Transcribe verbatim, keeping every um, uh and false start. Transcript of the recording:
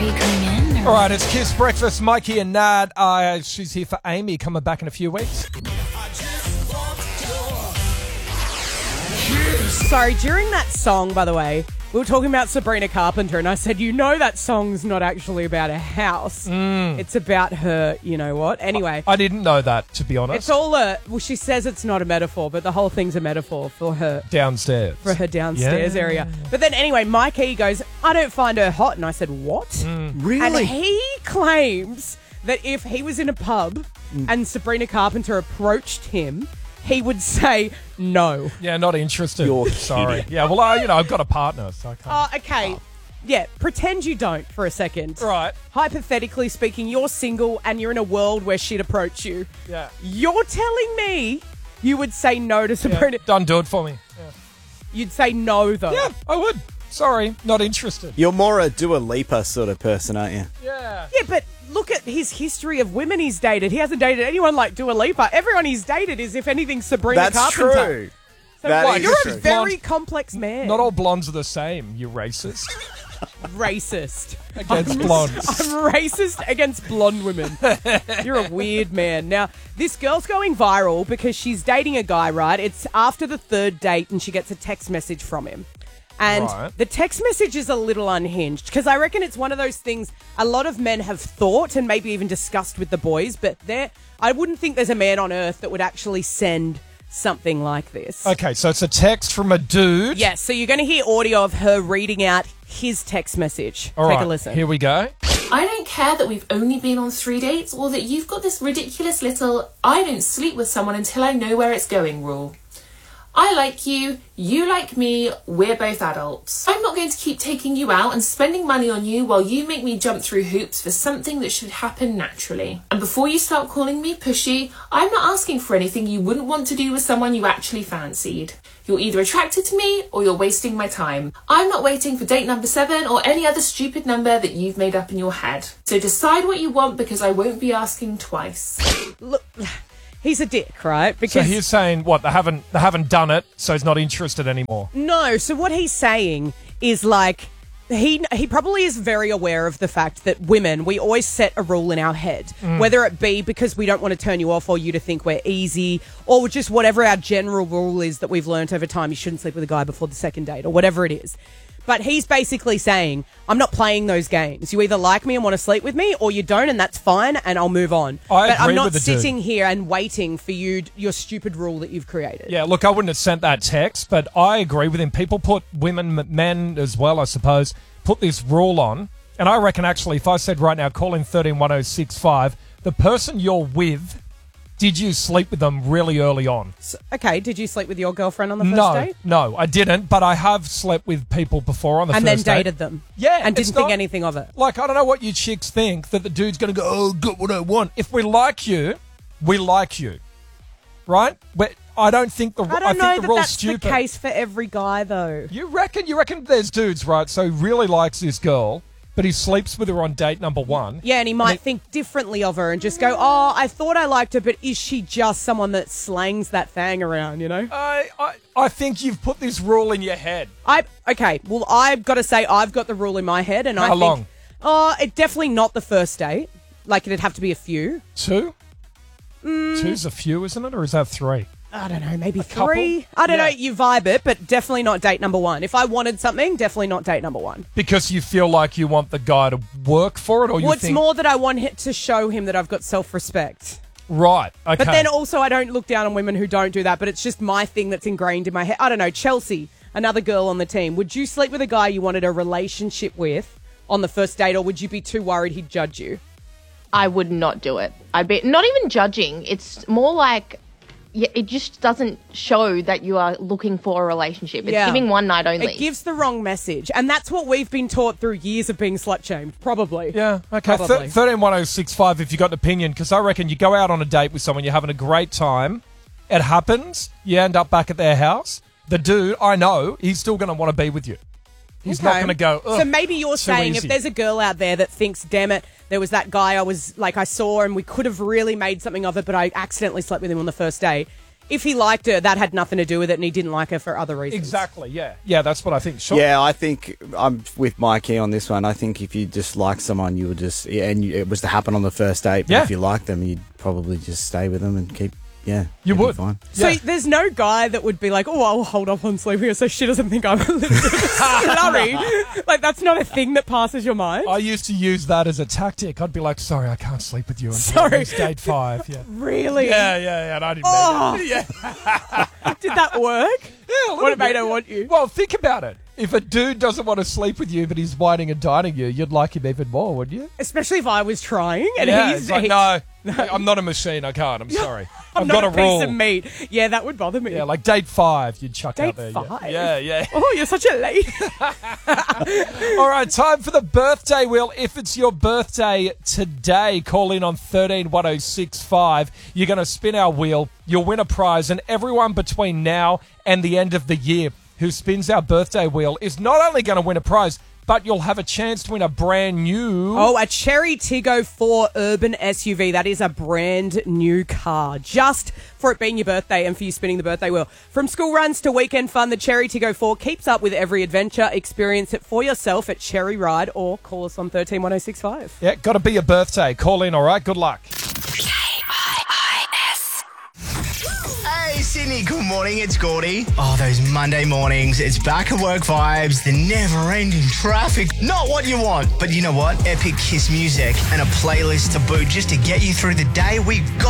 you coming in? All right, it's Kiss Breakfast. Mikey and Nad. Uh, she's here for Amy, coming back in a few weeks. Sorry, during that song, by the way, we were talking about Sabrina Carpenter, and I said, you know that song's not actually about a house. Mm. It's about her, you know what? Anyway. I, I didn't know that, to be honest. It's all a... Well, she says it's not a metaphor, but the whole thing's a metaphor for her... Downstairs. For her downstairs yeah. area. But then anyway, Mike E goes, I don't find her hot. And I said, what? Mm. Really? And he claims that if he was in a pub mm. and Sabrina Carpenter approached him, he would say no. Yeah, not interested. You're Sorry. kidding. Yeah, well, I, you know, I've got a partner, so I can't. Oh, okay. Yeah, pretend you don't for a second. Right. Hypothetically speaking, you're single and you're in a world where she'd approach you. Yeah. You're telling me you would say no to Sabrina. Yeah. Don't do it for me. Yeah. You'd say no, though. Yeah, I would. Sorry, not interested. You're more a Dua Lipa sort of person, aren't you? Yeah. Yeah, but look at his history of women he's dated. He hasn't dated anyone like Dua Lipa. Everyone he's dated is, if anything, Sabrina That's Carpenter. true. So That what? is You're true. a very Blonde- complex man. Not all blondes are the same, you racist. Racist. Against I'm, blondes. I'm racist against blonde women. You're a weird man. Now, this girl's going viral because she's dating a guy, right? It's after the third date and she gets a text message from him. And Right. the text message is a little unhinged because I reckon it's one of those things a lot of men have thought and maybe even discussed with the boys, but there, I wouldn't think there's a man on earth that would actually send something like this. Okay, so it's a text from a dude. Yes, so you're going to hear audio of her reading out his text message. All Take right, a listen. here we go. I don't care that we've only been on three dates or that you've got this ridiculous little I don't sleep with someone until I know where it's going rule. I like you, you like me, we're both adults. I'm not going to keep taking you out and spending money on you while you make me jump through hoops for something that should happen naturally. And before you start calling me pushy, I'm not asking for anything you wouldn't want to do with someone you actually fancied. You're either attracted to me or you're wasting my time. I'm not waiting for date number seven or any other stupid number that you've made up in your head. So decide what you want because I won't be asking twice. Look, he's a dick, right? So Because he's saying, what, they haven't they haven't done it, so he's not interested anymore. no, so what he's saying is like he he probably is very aware of the fact that women, we always set a rule in our head, Mm. whether it be because we don't want to turn you off or you to think we're easy, or just whatever our general rule is that we've learnt over time. You shouldn't sleep with a guy before the second date or whatever it is. But he's basically saying, I'm not playing those games. You either like me and want to sleep with me or you don't, and that's fine, and I'll move on. I but I'm agree not with the dude. sitting here and waiting for you, your stupid rule that you've created. Yeah, look, I wouldn't have sent that text, but I agree with him. People put women, m- men as well, I suppose, put this rule on. And I reckon, actually, if I said right now, call in thirteen one oh six five, the person you're with, did you sleep with them really early on? So, okay, did you sleep with your girlfriend on the first No, date? no, I didn't, but I have slept with people before on the And then first date. dated them? Yeah, And it's didn't think not- anything of it? Like, I don't know what you chicks think, that the dude's going to go, oh, got what I want. If we like you, we like you. Right? But I don't think the, I don't I think know the that rule's that's stupid. the case for every guy, though. You reckon? You reckon there's dudes, right? So he really likes this girl, but he sleeps with her on date number one. Yeah, and he might And it- think differently of her and just go, oh, I thought I liked her, but is she just someone that slangs that thing around, you know? I, I, I think you've put this rule in your head. I Okay, well, I've got to say I've got the rule in my head, and I How think... long? Oh, it definitely not the first date. Like, it'd have to be a few. Two? Mm. Two's a few, isn't it? Or is that three? I don't know, maybe couple? three? I don't Yeah. know, you vibe it, but definitely not date number one. If I wanted something, definitely not date number one. Because you feel like you want the guy to work for it, or you Well, it's think... more that I want him to show him that I've got self-respect. Right, okay. But then also I don't look down on women who don't do that, but it's just my thing that's ingrained in my head. I don't know, Chelsea, another girl on the team. Would you sleep with a guy you wanted a relationship with on the first date, or would you be too worried he'd judge you? I would not do it. I'd be not even judging. It's more like yeah, it just doesn't show that you are looking for a relationship. It's Yeah. giving one night only. It gives the wrong message, and that's what we've been taught through years of being slut-shamed, probably. Yeah, okay. Probably. thirteen one oh six five if you got an opinion, because I reckon you go out on a date with someone, you're having a great time, it happens, you end up back at their house, the dude, I know, he's still going to want to be with you. He's not Okay. going to go, ugh, So maybe you're too saying easy. if there's a girl out there that thinks, damn it, there was that guy I was, like, I saw and we could have really made something of it, but I accidentally slept with him on the first date. if he liked her, that had nothing to do with it, and he didn't like her for other reasons. Exactly, yeah. Yeah, that's what I think. Sure. Yeah, I think I'm with Mikey on this one. I think if you just like someone, you would just, yeah, and you, it was to happen on the first date, but Yeah. if you like them, you'd probably just stay with them and keep, yeah. You it'd be would. Fine. So Yeah. there's no guy that would be like, oh, I'll hold off on sleeping so she doesn't think I'm a little bit of a slurry. Like, that's not a thing that passes your mind. I used to use that as a tactic. I'd be like, sorry, I can't sleep with you until Sorry. at least date five. Yeah. Really? Yeah, yeah, yeah. And I didn't Oh. mean it. Yeah. Did that work? Yeah, a little What made bit. her want you? Well, think about it. If a dude doesn't want to sleep with you, but he's whining and dining you, you'd like him even more, wouldn't you? Especially if I was trying and Yeah, he's it's like, he- no, I'm not a machine. I can't. I'm sorry. I'm I've not got a a piece rule. of meat. Yeah, that would bother me. Yeah, like date five, you'd chuck Date out there. five? Yeah, yeah. yeah. Oh, you're such a lady. All right, time for the birthday wheel. If it's your birthday today, call in on thirteen one oh six five. You're going to spin our wheel. You'll win a prize, and everyone between now and the end of the year who spins our birthday wheel is not only going to win a prize, but you'll have a chance to win a brand new... Oh, a Cherry Tiggo four Urban S U V. That is a brand new car, just for it being your birthday and for you spinning the birthday wheel. From school runs to weekend fun, the Cherry Tiggo four keeps up with every adventure. Experience it for yourself at Cherry Ride or call us on thirteen one oh six five. Yeah, got to be your birthday. Call in, all right? Good luck. Hey Sydney, good morning, it's Gordy. Oh, those Monday mornings, it's back at work vibes, the never-ending traffic. Not what you want, but you know what? Epic Kiss music and a playlist to boot just to get you through the day. We got